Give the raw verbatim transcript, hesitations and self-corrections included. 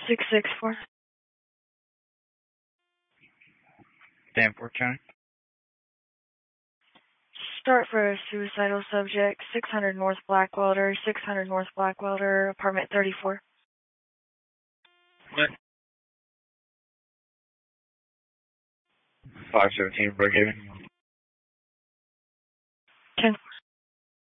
six six four. Danforth County. Start for a suicidal subject, six hundred North Blackwelder, six hundred North Blackwelder, apartment thirty-four. What? five seventeen, Brookhaven. ten